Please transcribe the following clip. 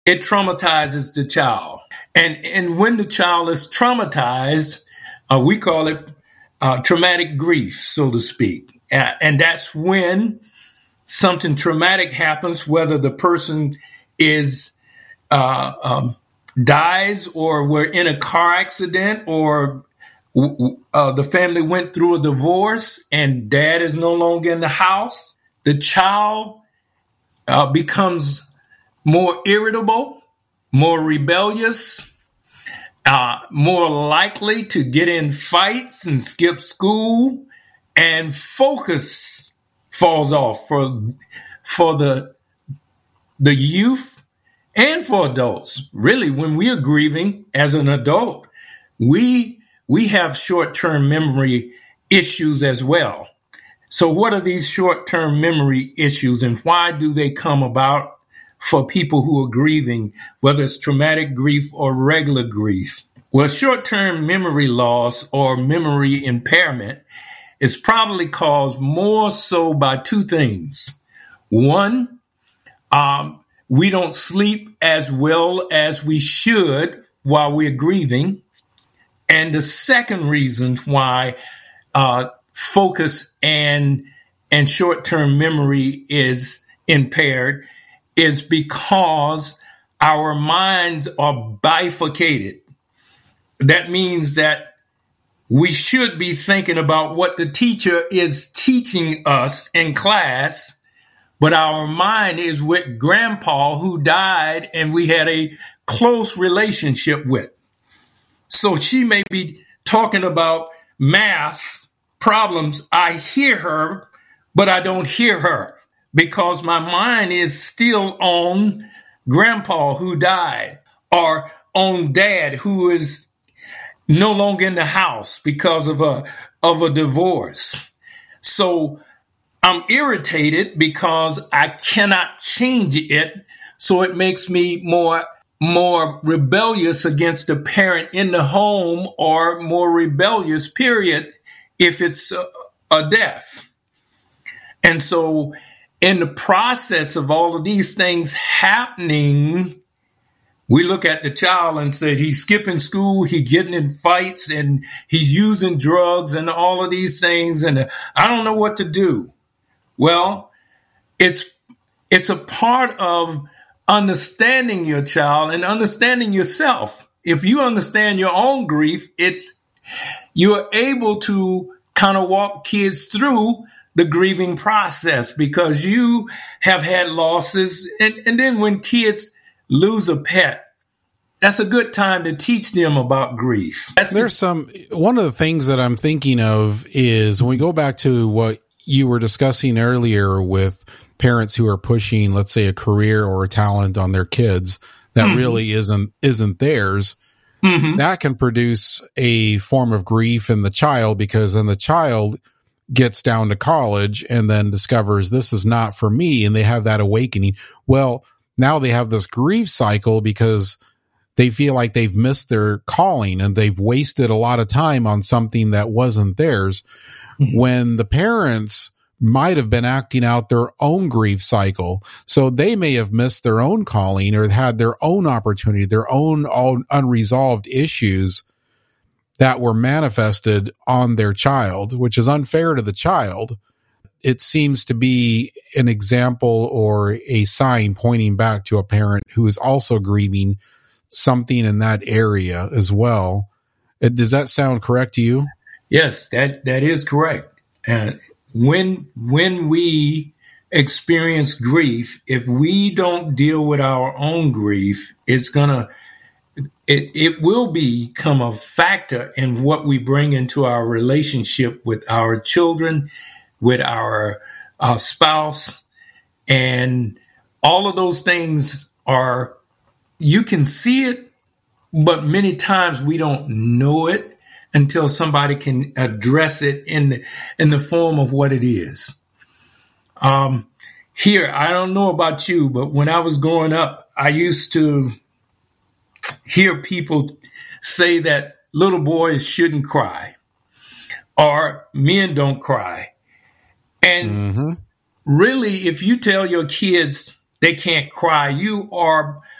it traumatizes the child. And when the child is traumatized, we call it traumatic grief, so to speak. And that's when something traumatic happens, whether the person is dies, or we're in a car accident, or the family went through a divorce and dad is no longer in the house. The child becomes more irritable, more rebellious, more likely to get in fights and skip school, and focus falls off for the youth and for adults. Really, when we are grieving as an adult, we have short-term memory issues as well. So what are these short-term memory issues, and why do they come about for people who are grieving, whether it's traumatic grief or regular grief? Well, short-term memory loss or memory impairment is probably caused more so by two things. One, we don't sleep as well as we should while we're grieving. And the second reason why focus and short-term memory is impaired is because our minds are bifurcated. That means that we should be thinking about what the teacher is teaching us in class, but our mind is with grandpa who died and we had a close relationship with. So she may be talking about math problems. I hear her, but I don't hear her because my mind is still on grandpa who died, or on dad who is no longer in the house because of a divorce. So I'm irritated because I cannot change it. So it makes me more rebellious against the parent in the home, or more rebellious, period, if it's a death. And so in the process of all of these things happening, we look at the child and say, he's skipping school, he's getting in fights, and he's using drugs and all of these things, and I don't know what to do. Well, it's a part of understanding your child and understanding yourself. If you understand your own grief, you're able to kind of walk kids through the grieving process because you have had losses. And then when kids lose a pet, that's a good time to teach them about grief. One of the things that I'm thinking of is when we go back to what you were discussing earlier with parents who are pushing, let's say, a career or a talent on their kids that really isn't theirs. That can produce a form of grief in the child, because then the child gets down to college and then discovers this is not for me, and they have that awakening. Well, now they have this grief cycle because they feel like they've missed their calling and they've wasted a lot of time on something that wasn't theirs, when the parents might have been acting out their own grief cycle. So they may have missed their own calling or had their own opportunity, their own unresolved issues that were manifested on their child, which is unfair to the child. It seems to be an example or a sign pointing back to a parent who is also grieving something in that area as well. Does that sound correct to you? Yes, that is correct. When we experience grief, if we don't deal with our own grief, it will become a factor in what we bring into our relationship with our children, with our spouse, and all of those things you can see it, but many times we don't know it until somebody can address it in the form of what it is. Here, I don't know about you, but when I was growing up, I used to hear people say that little boys shouldn't cry, or men don't cry. And really, if you tell your kids they can't cry, you are